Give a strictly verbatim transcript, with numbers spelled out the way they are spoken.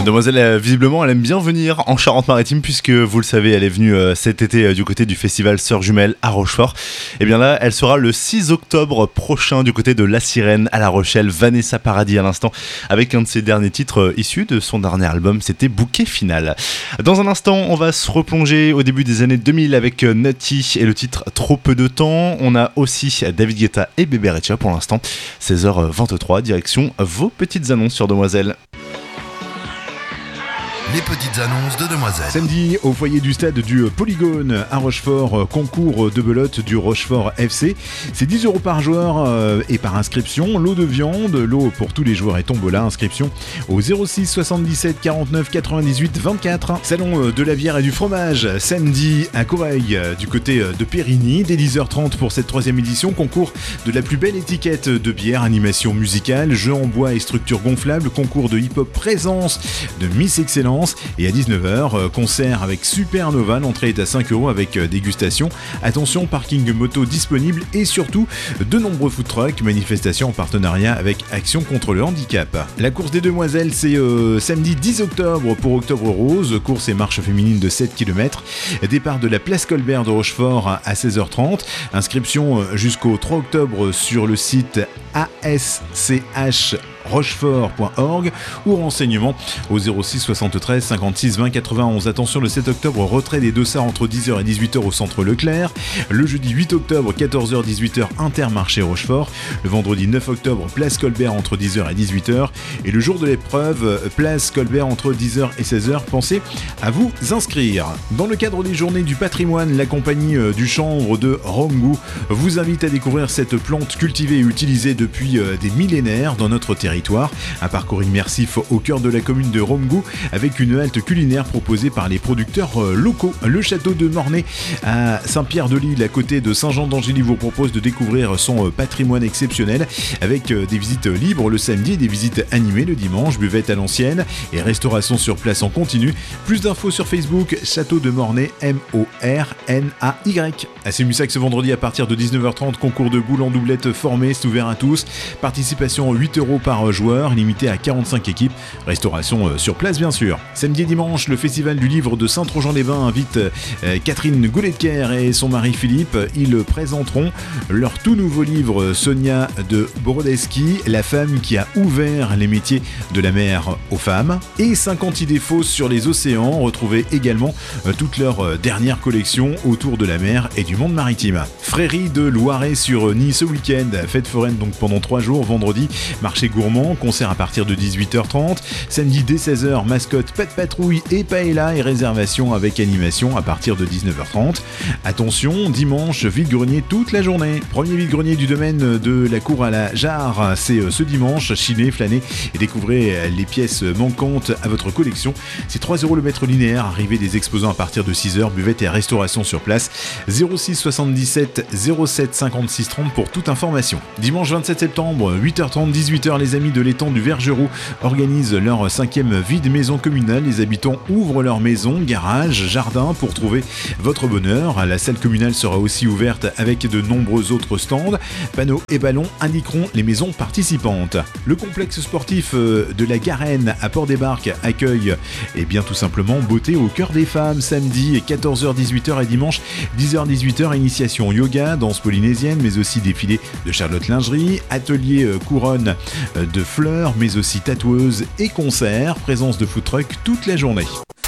Demoiselle, euh, visiblement, elle aime bien venir en Charente-Maritime puisque, vous le savez, elle est venue euh, cet été euh, du côté du festival Sœurs Jumelles à Rochefort. Et bien là, elle sera le six octobre prochain du côté de La Sirène à La Rochelle. Vanessa Paradis à l'instant avec un de ses derniers titres euh, issus de son dernier album, c'était Bouquet Final. Dans un instant, on va se replonger au début des années deux mille avec euh, Nutty et le titre Trop peu de temps. On a aussi David Guetta et Bébé Rexha pour l'instant. seize heures vingt-trois, direction vos petites annonces sur Demoiselle. Les petites annonces de Demoiselle. Samedi, au foyer du stade du Polygone à Rochefort, concours de belote du Rochefort F C. C'est dix euros par joueur euh, et par inscription. Lot de viande, lot pour tous les joueurs et tombola. Inscription au zéro six soixante-dix-sept quarante-neuf quatre-vingt-dix-huit vingt-quatre. Salon de la bière et du fromage, samedi à Coreil, du côté de Périgny, dès dix heures trente pour cette troisième édition. Concours de la plus belle étiquette de bière, animation musicale, jeux en bois et structures gonflables, concours de hip-hop présence de Miss Excellence. Et à dix-neuf heures, concert avec Supernova, l'entrée est à cinq euros avec dégustation. Attention, parking moto disponible et surtout de nombreux food trucks, manifestation en partenariat avec Action contre le handicap. La course des demoiselles, c'est euh, samedi dix octobre pour Octobre Rose, course et marche féminine de sept kilomètres. Départ de la place Colbert de Rochefort à seize heures trente. Inscription jusqu'au trois octobre sur le site a s c h rochefort point org ou renseignements au zéro six soixante-treize cinquante-six vingt quatre-vingt-onze. Attention, le sept octobre, retrait des dossards entre dix heures et dix-huit heures au centre Leclerc. Le jeudi huit octobre, quatorze heures dix-huit heures, Intermarché Rochefort. Le vendredi neuf octobre, place Colbert entre dix heures et dix-huit heures. Et le jour de l'épreuve, place Colbert entre dix heures et seize heures. Pensez à vous inscrire. Dans le cadre des journées du patrimoine, la compagnie du chanvre de Romgou vous invite à découvrir cette plante cultivée et utilisée depuis des millénaires dans notre territoire. Un parcours immersif au cœur de la commune de Romgou avec une halte culinaire proposée par les producteurs locaux. Le château de Mornay à Saint-Pierre-de-l'Île à côté de Saint-Jean-d'Angély vous propose de découvrir son patrimoine exceptionnel avec des visites libres le samedi et des visites animées le dimanche, buvette à l'ancienne et restauration sur place en continu. Plus d'infos sur Facebook, Château de Mornay, M O R N A Y. À Sémussac ce vendredi à partir de dix-neuf heures trente, concours de boules en doublette formé, c'est ouvert à tous. Participation huit euros par joueurs, limité à quarante-cinq équipes. Restauration sur place bien sûr. Samedi et dimanche, le festival du livre de Saint-Trojan-les-Bains invite euh, Catherine Gouletker et son mari Philippe. Ils présenteront leur tout nouveau livre Sonia de Brodesky, la femme qui a ouvert les métiers de la mer aux femmes. Et cinquante idées fausses sur les océans. Retrouvez également euh, toute leur euh, dernière collection autour de la mer et du monde maritime. Frérie de Loiret sur Nice ce week-end. Fête foraine donc pendant trois jours. Vendredi, marché gourmand, concert à partir de dix-huit heures trente. Samedi dès seize heures, mascotte, pas de patrouille et paella et réservation avec animation à partir de dix-neuf heures trente. Attention, dimanche, vide-grenier toute la journée. Premier vide-grenier du domaine de la cour à la Jarre, c'est ce dimanche. Chiner, flâner et découvrez les pièces manquantes à votre collection. C'est trois euros le mètre linéaire. Arrivée des exposants à partir de six heures, buvette et restauration sur place. zéro six soixante-dix-sept zéro sept cinquante-six trente pour toute information. Dimanche vingt-sept septembre, huit heures trente, dix-huit heures, les amis de l'étang du Vergeroux organisent leur cinquième vide maison communale. Les habitants ouvrent leur maison, garage, jardin pour trouver votre bonheur. La salle communale sera aussi ouverte avec de nombreux autres stands. Panneaux et ballons indiqueront les maisons participantes. Le complexe sportif de la Garenne à Port-des-Barques accueille et bien tout simplement beauté au cœur des femmes. Samedi quatorze heures dix-huit heures et dimanche dix heures dix-huit heures, initiation yoga, danse polynésienne mais aussi défilé de Charlotte Lingerie, atelier couronne de fleurs mais aussi tatoueuses et concerts, présence de food truck toute la journée.